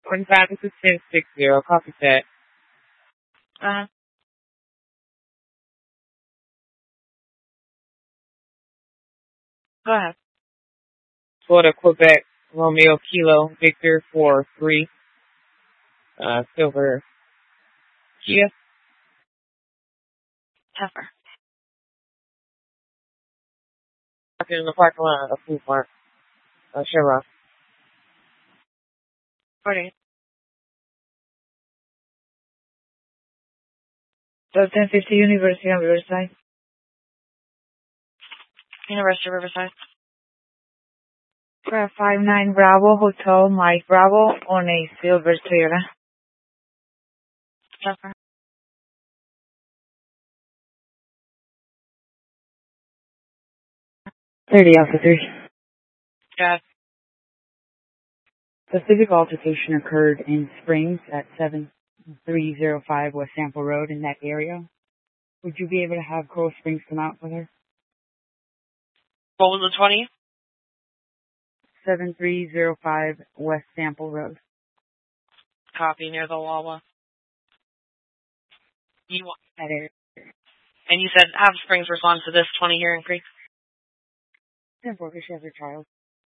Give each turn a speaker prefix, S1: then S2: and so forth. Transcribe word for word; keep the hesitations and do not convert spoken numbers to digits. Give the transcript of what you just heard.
S1: One five is ten six zero. Copy that.
S2: Uh-huh. Go ahead.
S1: Florida, Quebec, Romeo, Kilo, Victor, four, three, uh, Silver, Kia.
S2: Heifer.
S1: In the parking lot of Food Mart, uh, Chevron.
S2: forty-eight.
S3: So ten fifty University of Riverside.
S2: University of Riverside.
S3: Grab five nine Bravo Hotel Mike Bravo on a silver Toyota.
S2: Heifer.
S3: thirty Alpha three.
S2: Drive.
S3: The civic altercation occurred in Springs at seven three zero five West Sample Road in that area. Would you be able to have Coral Springs come out with her?
S2: What was the twenty?
S3: seven three zero five West Sample Road.
S2: Copy, near the Wawa. You want,
S3: That area.
S2: and you said have Springs respond to this twenty here in Creek?
S3: ten four, because she has her child.